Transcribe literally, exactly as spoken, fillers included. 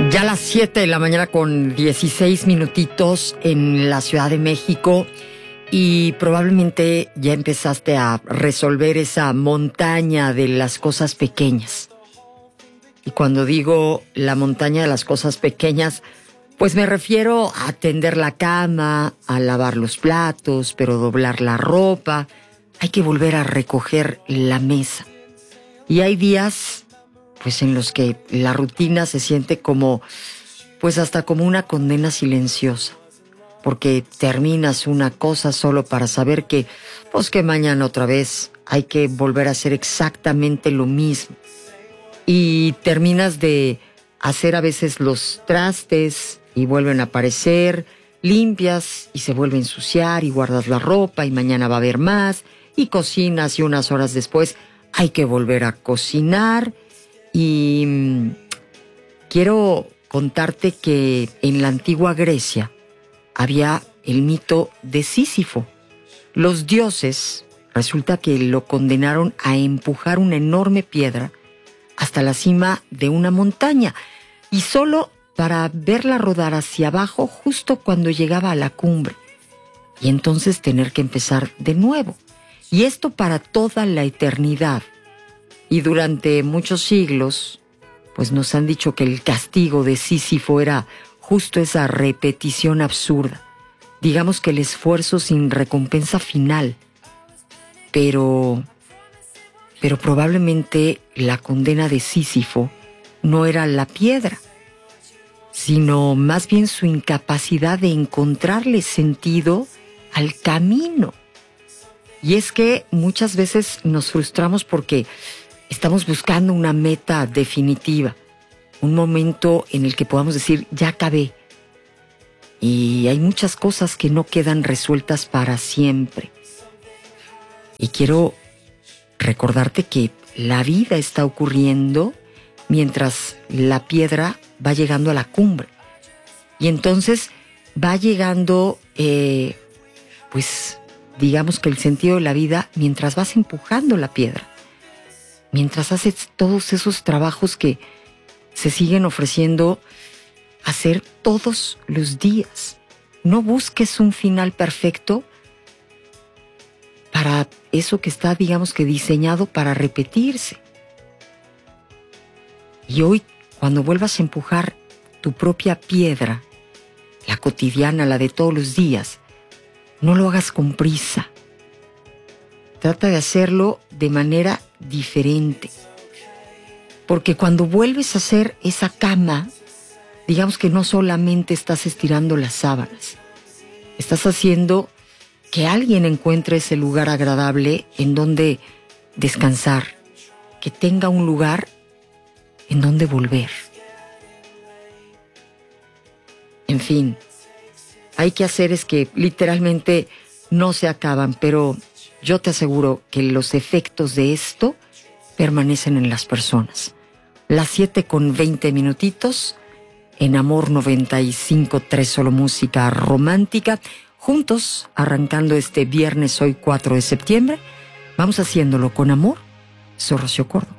Ya a las siete de la mañana con dieciséis minutitos en la Ciudad de México y probablemente ya empezaste a resolver esa montaña de las cosas pequeñas. Y cuando digo la montaña de las cosas pequeñas, pues me refiero a tender la cama, a lavar los platos, pero doblar la ropa. Hay que volver a recoger la mesa. Y hay días pues en los que la rutina se siente como, pues hasta como una condena silenciosa, porque terminas una cosa solo para saber que, pues que mañana otra vez hay que volver a hacer exactamente lo mismo. Y terminas de hacer a veces los trastes y vuelven a aparecer, limpias y se vuelve a ensuciar y guardas la ropa y mañana va a haber más, y cocinas y unas horas después hay que volver a cocinar. Y mmm, quiero contarte que en la antigua Grecia había el mito de Sísifo. Los dioses resulta que lo condenaron a empujar una enorme piedra hasta la cima de una montaña y solo para verla rodar hacia abajo justo cuando llegaba a la cumbre y entonces tener que empezar de nuevo. Y esto para toda la eternidad. Y durante muchos siglos, pues nos han dicho que el castigo de Sísifo era justo esa repetición absurda. Digamos que el esfuerzo sin recompensa final. Pero, pero probablemente la condena de Sísifo no era la piedra, sino más bien su incapacidad de encontrarle sentido al camino. Y es que muchas veces nos frustramos porque estamos buscando una meta definitiva, un momento en el que podamos decir, ya acabé. Y hay muchas cosas que no quedan resueltas para siempre. Y quiero recordarte que la vida está ocurriendo mientras la piedra va llegando a la cumbre. Y entonces va llegando, eh, pues, digamos que el sentido de la vida mientras vas empujando la piedra. Mientras haces todos esos trabajos que se siguen ofreciendo hacer todos los días. No busques un final perfecto para eso que está, digamos que diseñado para repetirse. Y hoy, cuando vuelvas a empujar tu propia piedra, la cotidiana, la de todos los días, no lo hagas con prisa. Trata de hacerlo de manera diferente. Porque cuando vuelves a hacer esa cama, digamos que no solamente estás estirando las sábanas, estás haciendo que alguien encuentre ese lugar agradable en donde descansar, que tenga un lugar en donde volver. En fin, hay que hacer es que literalmente no se acaban, pero yo te aseguro que los efectos de esto permanecen en las personas. Las siete con veinte minutitos, en Amor noventa y cinco punto tres, solo música romántica. Juntos, arrancando este viernes, hoy cuatro de septiembre, vamos haciéndolo con amor. Soy Rocío Córdoba.